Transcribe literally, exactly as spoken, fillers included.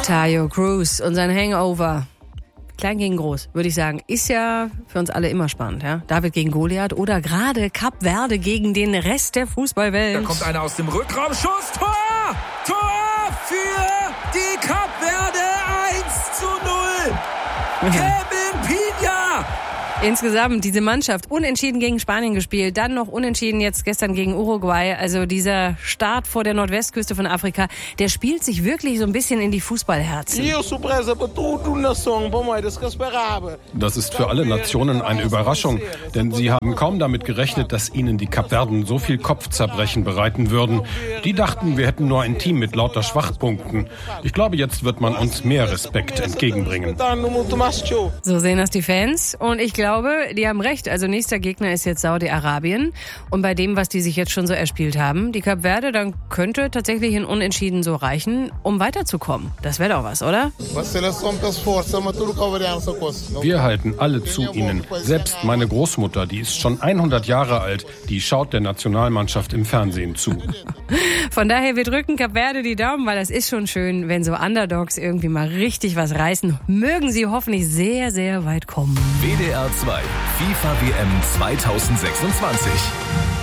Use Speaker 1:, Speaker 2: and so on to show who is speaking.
Speaker 1: Tayo Cruz und sein Hangover. Klein gegen groß, würde ich sagen. Ist ja für uns alle immer spannend, ja? David gegen Goliath oder gerade Kap Verde gegen den Rest der Fußballwelt.
Speaker 2: Da kommt einer aus dem Rückraum. Schuss, Tor! Tor für die Kap Verde eins zu null. Kevin Pina!
Speaker 1: Insgesamt diese Mannschaft unentschieden gegen Spanien gespielt, dann noch unentschieden jetzt gestern gegen Uruguay. Also dieser Start vor der Nordwestküste von Afrika, der spielt sich wirklich so ein bisschen in die Fußballherzen.
Speaker 3: Das ist für alle Nationen eine Überraschung, denn sie haben kaum damit gerechnet, dass ihnen die Kapverden so viel Kopfzerbrechen bereiten würden. Die dachten, wir hätten nur ein Team mit lauter Schwachpunkten. Ich glaube, jetzt wird man uns mehr Respekt entgegenbringen.
Speaker 1: So sehen das die Fans und ich glaube, die haben recht. Also nächster Gegner ist jetzt Saudi-Arabien. Und bei dem, was die sich jetzt schon so erspielt haben, die Kap Verde, dann könnte tatsächlich ein Unentschieden so reichen, um weiterzukommen. Das wäre doch was, oder?
Speaker 3: Wir halten alle zu ihnen. Selbst meine Großmutter, die ist schon hundert Jahre alt, die schaut der Nationalmannschaft im Fernsehen zu.
Speaker 1: Von daher, wir drücken Kap Verde die Daumen, weil das ist schon schön, wenn so Underdogs irgendwie mal richtig was reißen. Mögen sie hoffentlich sehr, sehr weit kommen.
Speaker 4: W D R zwei FIFA W M zweitausendsechsundzwanzig.